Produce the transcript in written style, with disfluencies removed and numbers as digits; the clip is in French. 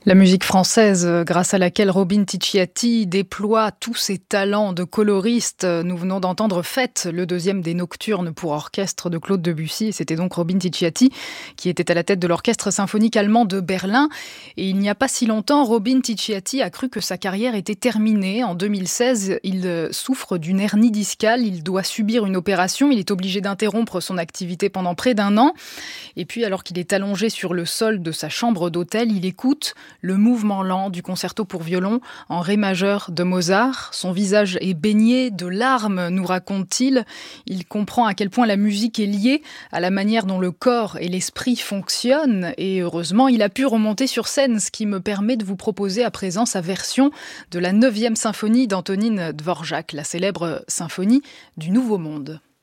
La musique française, grâce à laquelle Robin Ticciati déploie tous ses talents de coloriste. Nous venons d'entendre Fête, le deuxième des nocturnes pour orchestre de Claude Debussy. Et c'était donc Robin Ticciati qui était à la tête de l'orchestre symphonique allemand de Berlin. Et il n'y a pas si longtemps, Robin Ticciati a cru que sa carrière était terminée. En 2016, il souffre d'une hernie discale. Il doit subir une opération. Il est obligé d'interrompre son activité pendant près d'un an. Et puis, alors qu'il est allongé sur le sol de sa chambre d'hôtel, il écoute le mouvement lent du concerto pour violon en ré majeur de Mozart. Son visage est baigné de larmes, nous raconte-t-il. Il comprend à quel point la musique est liée à la manière dont le corps et l'esprit fonctionnent. Et heureusement, il a pu remonter sur scène, ce qui me permet de vous proposer à présent sa version de la 9e symphonie d'Antonin Dvorak, la célèbre symphonie du Nouveau Monde.